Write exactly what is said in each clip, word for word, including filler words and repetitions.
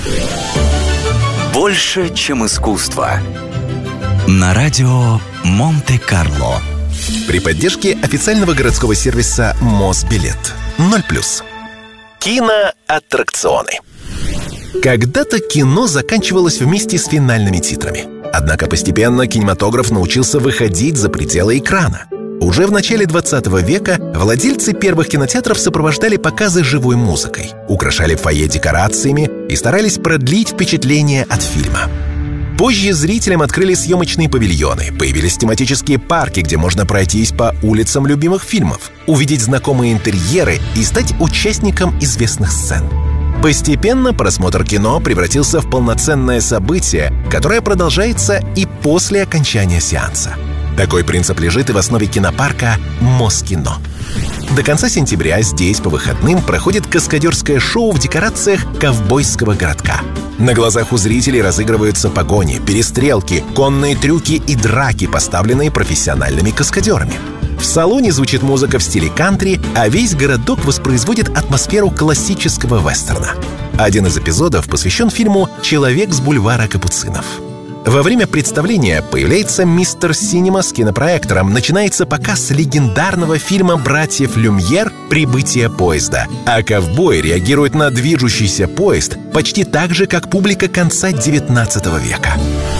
Больше, чем искусство. На радио Монте-Карло. При поддержке официального городского сервиса Мосбилет. ноль плюс. Киноаттракционы. Когда-то кино заканчивалось вместе с финальными титрами. Однако постепенно кинематограф научился выходить за пределы экрана. Уже в начале двадцатого века владельцы первых кинотеатров сопровождали показы живой музыкой, украшали фойе декорациями и старались продлить впечатление от фильма. Позже зрителям открыли съемочные павильоны, появились тематические парки, где можно пройтись по улицам любимых фильмов, увидеть знакомые интерьеры и стать участником известных сцен. Постепенно просмотр кино превратился в полноценное событие, которое продолжается и после окончания сеанса. Такой принцип лежит и в основе кинопарка «Москино». До конца сентября здесь по выходным проходит каскадерское шоу в декорациях ковбойского городка. На глазах у зрителей разыгрываются погони, перестрелки, конные трюки и драки, поставленные профессиональными каскадерами. В салоне звучит музыка в стиле кантри, а весь городок воспроизводит атмосферу классического вестерна. Один из эпизодов посвящен фильму «Человек с бульвара Капуцинов». Во время представления появляется мистер Синема с кинопроектором, начинается показ легендарного фильма братьев Люмьер «Прибытие поезда», а ковбой реагирует на движущийся поезд почти так же, как публика конца девятнадцатого века.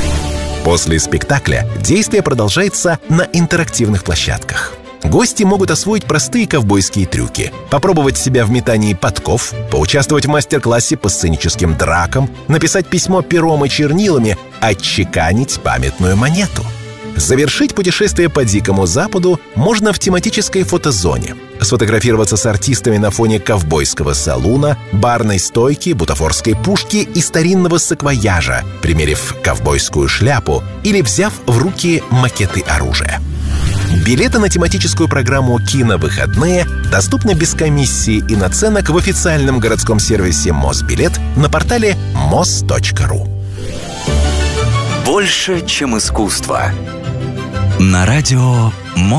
После спектакля действие продолжается на интерактивных площадках. Гости могут освоить простые ковбойские трюки, попробовать себя в метании подков, поучаствовать в мастер-классе по сценическим дракам, написать письмо пером и чернилами, отчеканить памятную монету. Завершить путешествие по Дикому Западу можно в тематической фотозоне, сфотографироваться с артистами на фоне ковбойского салуна, барной стойки, бутафорской пушки и старинного саквояжа, примерив ковбойскую шляпу или взяв в руки макеты оружия. Билеты на тематическую программу «Киновыходные» доступны без комиссии и наценок в официальном городском сервисе Мосбилет на портале мос точка ру. Больше, чем искусство. На радио Монте-Карло.